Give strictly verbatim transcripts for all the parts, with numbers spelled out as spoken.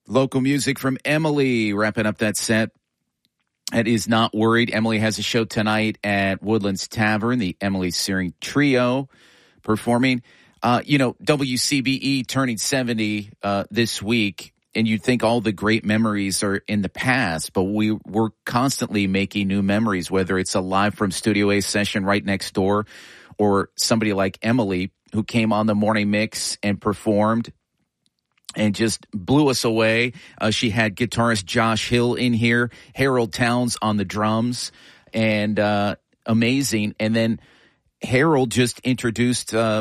Local music from Emily, wrapping up that set. It is Not Worried. Emily has a show tonight at Woodlands Tavern, the Emily Searing Trio performing. Uh, you know, W C B E turning seventy uh, this week, and you'd think all the great memories are in the past, but we, we're constantly making new memories, whether it's a live from Studio A session right next door or somebody like Emily who came on the Morning Mix and performed and just blew us away. Uh, she had guitarist Josh Hill in here, Harold Towns on the drums, and uh, amazing. And then Harold just introduced uh,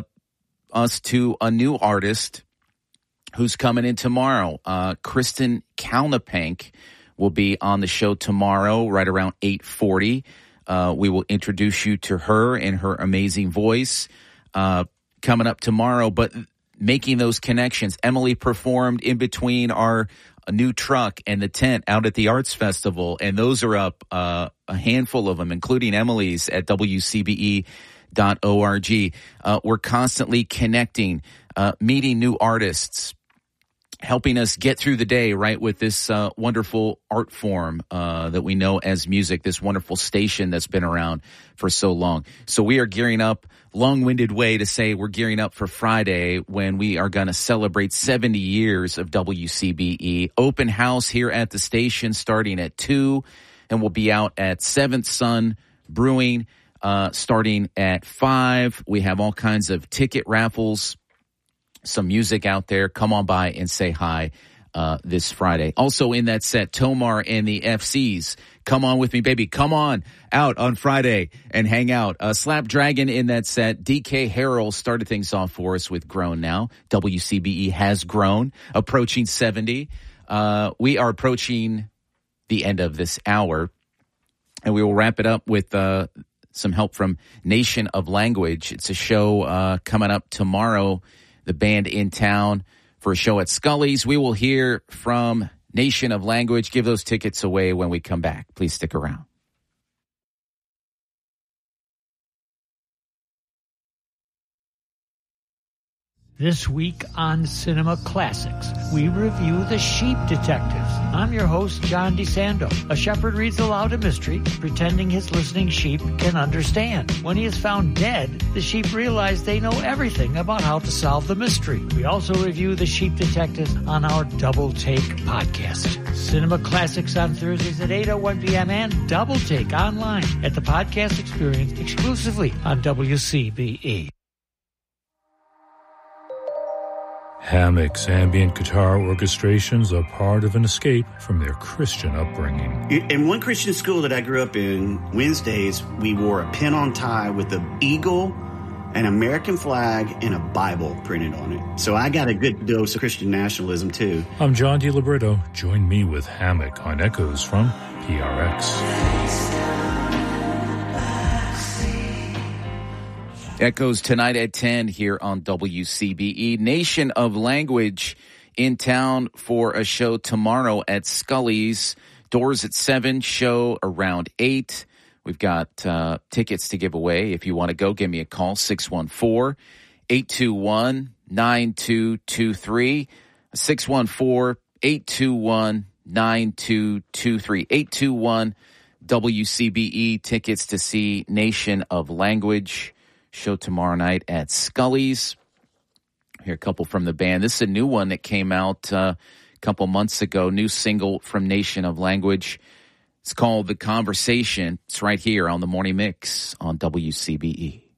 us to a new artist who's coming in tomorrow. Uh, Kristen Kalnapank will be on the show tomorrow right around eight forty. Uh, we will introduce you to her and her amazing voice uh, coming up tomorrow. But making those connections. Emily performed in between our new truck and the tent out at the Arts Festival, and those are up, uh, a handful of them, including Emily's at W C B E dot org. Uh, we're constantly connecting, uh, meeting new artists, helping us get through the day, right, with this uh, wonderful art form uh, that we know as music, this wonderful station that's been around for so long. So we are gearing up, long-winded way to say we're gearing up for Friday when we are going to celebrate seventy years of W C B E. Open house here at the station starting at two, and we'll be out at Seventh Son Brewing uh, starting at five. We have all kinds of ticket raffles, some music out there. Come on by and say hi uh, this Friday. Also in that set, Tomar and the F Cs. Come on with me, baby. Come on out on Friday and hang out. Uh, Slap Dragon in that set. D K Harrell started things off for us with Grown Now. W C B E has grown, approaching seventy. Uh, we are approaching the end of this hour, and we will wrap it up with uh, some help from Nation of Language. It's a show uh, coming up tomorrow. The band in town for a show at Scully's. We will hear from Nation of Language. Give those tickets away when we come back. Please stick around. This week on Cinema Classics, we review The Sheep Detectives. I'm your host, John DeSando. A shepherd reads aloud a mystery, pretending his listening sheep can understand. When he is found dead, the sheep realize they know everything about how to solve the mystery. We also review The Sheep Detectives on our Double Take podcast. Cinema Classics on Thursdays at eight oh one p.m. and Double Take online at the podcast experience exclusively on W C B E. Hammock's ambient guitar orchestrations are part of an escape from their Christian upbringing. In one Christian school that I grew up in, Wednesdays, we wore a pin-on tie with an eagle, an American flag, and a Bible printed on it. So I got a good dose of Christian nationalism, too. I'm John DiLibretto. Join me with Hammock on Echoes from P R X. Echoes tonight at ten here on W C B E. Nation of Language in town for a show tomorrow at Scully's. Doors at seven, show around eight. We've got uh, tickets to give away. If you want to go, give me a call, six one four, eight two one, nine two two three. six one four, eight two one, nine two two three. eight two one W C B E. Tickets to see Nation of Language. Show tomorrow night at Scully's. Here, a couple from the band. This is a new one that came out uh, a couple months ago. New single from Nation of Language. It's called The Conversation. It's right here on the Morning Mix on W C B E.